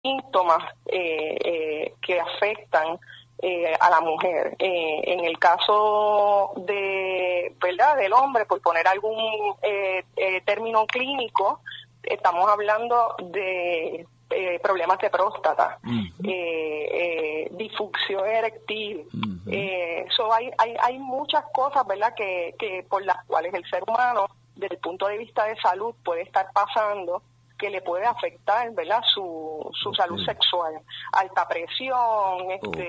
síntomas que afectan a la mujer. En el caso ¿verdad?, del hombre, por poner algún término clínico, estamos hablando de problemas de próstata, disfunción eréctil. Hay muchas cosas, ¿verdad?, que por las cuales el ser humano, desde el punto de vista de salud, puede estar pasando, que le puede afectar, ¿verdad?, su salud sexual. Alta presión,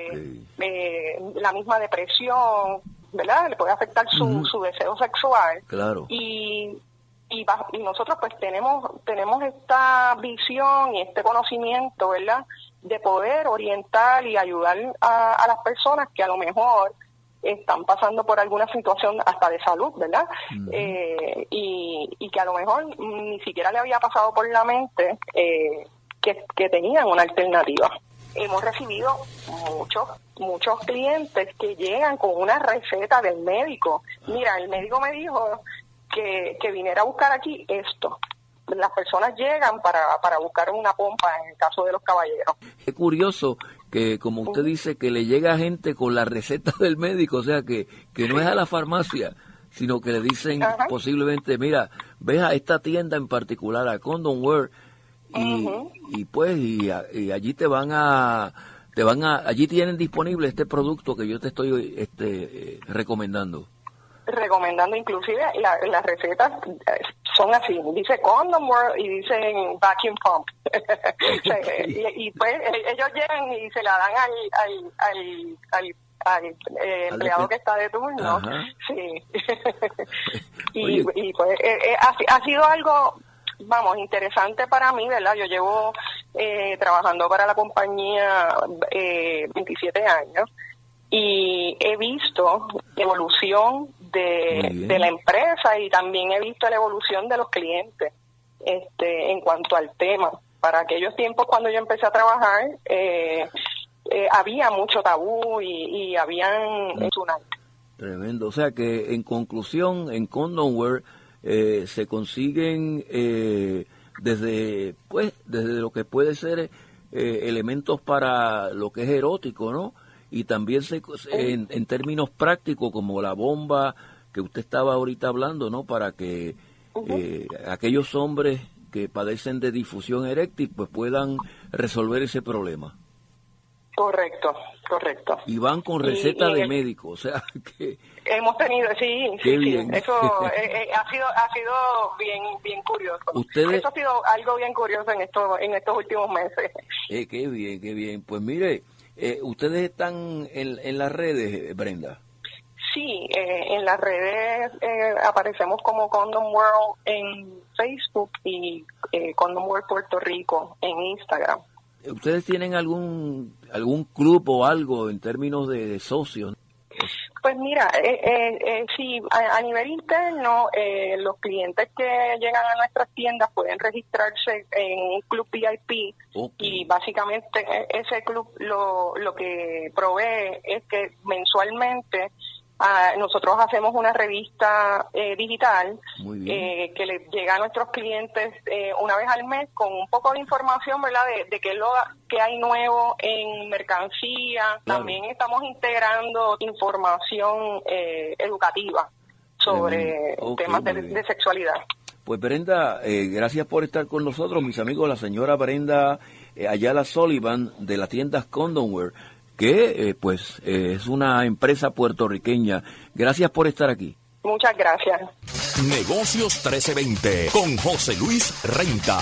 la misma depresión, ¿verdad?, le puede afectar su deseo sexual. Claro. Y nosotros pues tenemos esta visión y este conocimiento, ¿verdad?, de poder orientar y ayudar a las personas que a lo mejor están pasando por alguna situación hasta de salud, ¿verdad? Y que a lo mejor ni siquiera le había pasado por la mente que tenían una alternativa. Hemos recibido muchos clientes que llegan con una receta del médico. Mira, el médico me dijo que viniera a buscar aquí esto. Las personas llegan para buscar una pompa en el caso de los caballeros. Es curioso que, como usted dice, que le llega gente con la receta del médico, o sea, que no es a la farmacia, sino que le dicen posiblemente, mira, ves a esta tienda en particular, a Condom World, y allí allí tienen disponible este producto que yo te estoy recomendando. Inclusive las recetas son así, dice Condom World y dicen vacuum pump. y pues ellos llegan y se la dan al empleado que está de turno. Sí. y pues ha sido algo, vamos, interesante para mí, ¿verdad? Yo llevo trabajando para la compañía 27 años y he visto evolución de la empresa y también he visto la evolución de los clientes en cuanto al tema. Para aquellos tiempos cuando yo empecé a trabajar había mucho tabú y habían tsunami. Tremendo. O sea que en conclusión, en Condom World se consiguen desde lo que puede ser elementos para lo que es erótico, ¿no? Y también en términos prácticos, como la bomba que usted estaba ahorita hablando, ¿no? Para que aquellos hombres que padecen de disfunción eréctil pues puedan resolver ese problema. Correcto. Y van con receta de médico, o sea que... Hemos tenido, sí. Bien. Eso ha sido bien curioso. Eso ha sido algo bien curioso en estos últimos meses. Qué bien. Pues mire, ¿ustedes están en las redes, Brenda? Sí, en las redes aparecemos como Condom World en Facebook y Condom World Puerto Rico en Instagram. ¿Ustedes tienen algún club o algo en términos de socios? Pues mira, sí, a nivel interno, los clientes que llegan a nuestras tiendas pueden registrarse en un club VIP y básicamente ese club lo que provee es que mensualmente nosotros hacemos una revista digital que le llega a nuestros clientes una vez al mes con un poco de información, ¿verdad?, de qué es lo que hay nuevo en mercancía. Claro. También estamos integrando información educativa sobre temas de sexualidad. Pues Brenda, gracias por estar con nosotros, mis amigos, la señora Brenda Ayala Sullivan de las tiendas Condom World, que es una empresa puertorriqueña. Gracias por estar aquí. Muchas gracias. Negocios 1320 con José Luis Renta.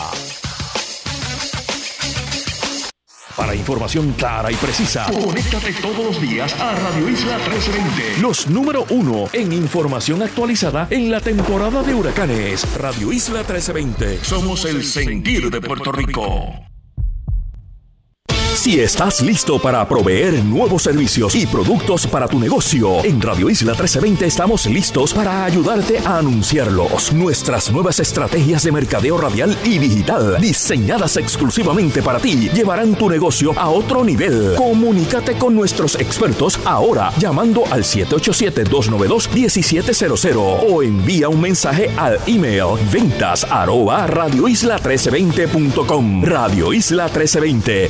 Para información clara y precisa, conéctate todos los días a Radio Isla 1320. Los número 1 en información actualizada en la temporada de huracanes. Radio Isla 1320. Somos el sentir de Puerto Rico. Si estás listo para proveer nuevos servicios y productos para tu negocio, en Radio Isla 1320 estamos listos para ayudarte a anunciarlos. Nuestras nuevas estrategias de mercadeo radial y digital, diseñadas exclusivamente para ti, llevarán tu negocio a otro nivel. Comunícate con nuestros expertos ahora llamando al 787-292-1700 o envía un mensaje al email ventas@radioisla1320.com. Radio Isla 1320,